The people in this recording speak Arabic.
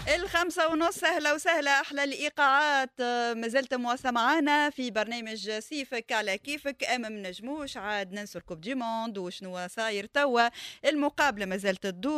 5:30 أهلا وسهلا أحلى الإيقاعات. مازلت مواصلة معانا في برنامج سيفك على كيفك. أما منجموش عاد ننسوا الكوب دي موند وشنو صاير توا. المقابلة مازالت تدور.